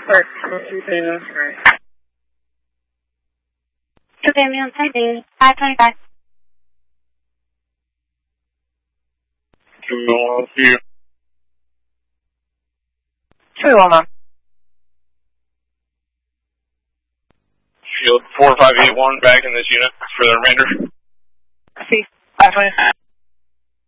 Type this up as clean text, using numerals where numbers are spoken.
First, 2 ambulance ID, 525. 211. 211. Shield 4581 back in this unit for the remainder. See, 520.